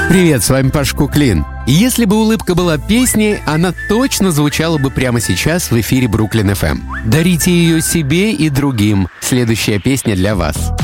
Привет, с вами Паша Куклин. И если бы улыбка была песней, она точно звучала бы прямо сейчас в эфире Бруклин FM. Дарите ее себе и другим. Следующая песня для вас.